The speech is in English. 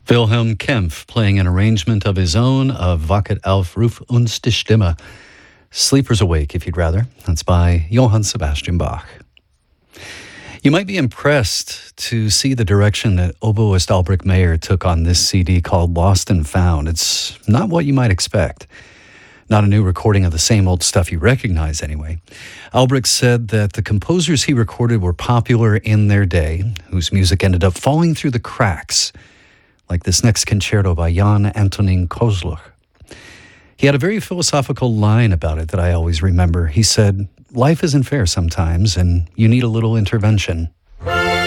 Wilhelm Kempf playing an arrangement of his own of Wacket auf, ruf uns die Stimme. Sleepers Awake, if you'd rather. That's by Johann Sebastian Bach. You might be impressed to see the direction that oboist Albrecht Meyer took on this CD called Lost and Found. It's not what you might expect. Not a new recording of the same old stuff you recognize anyway. Albrecht said that the composers he recorded were popular in their day, whose music ended up falling through the cracks, like this next concerto by Jan Antonín Kozluch. He had a very philosophical line about it that I always remember. He said, "Life isn't fair sometimes, and you need a little intervention."